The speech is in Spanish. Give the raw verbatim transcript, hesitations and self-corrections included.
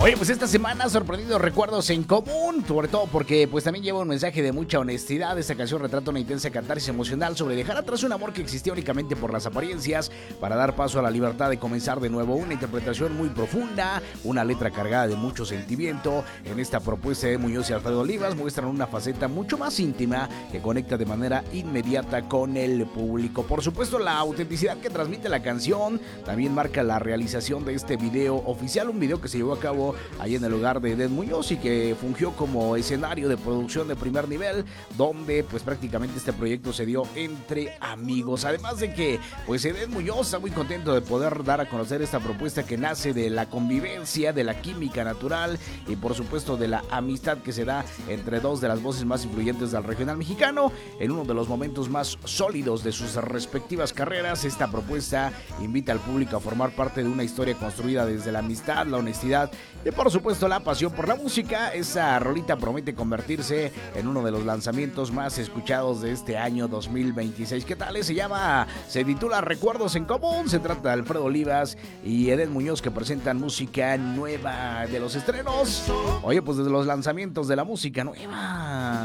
Oye, pues esta semana ha sorprendido recuerdos en común, sobre todo porque pues también lleva un mensaje de mucha honestidad. Esta canción retrata una intensa catarsis emocional sobre dejar atrás un amor que existía únicamente por las apariencias para dar paso a la libertad de comenzar de nuevo. Una interpretación muy profunda, una letra cargada de mucho sentimiento. En esta propuesta de Muñoz y Alfredo Olivas muestran una faceta mucho más íntima que conecta de manera inmediata con el público. Por supuesto, la autenticidad que transmite la canción también marca la realización de este video oficial, un video que se llevó a cabo ahí en el hogar de Edén Muñoz y que fungió como escenario de producción de primer nivel, donde pues prácticamente este proyecto se dio entre amigos. Además de que pues Edén Muñoz está muy contento de poder dar a conocer esta propuesta que nace de la convivencia, de la química natural y por supuesto de la amistad que se da entre dos de las voces más influyentes del regional mexicano en uno de los momentos más sólidos de sus respectivas carreras. Esta propuesta invita al público a formar parte de una historia construida desde la amistad, la honestidad y por supuesto la pasión por la música. Esa rolita promete convertirse en uno de los lanzamientos más escuchados de este año dos mil veintiséis. ¿Qué tal? Se llama, se titula Recuerdos en Común. Se trata de Alfredo Olivas y Edén Muñoz, que presentan música nueva de los estrenos. Oye, pues desde los lanzamientos de la música nueva.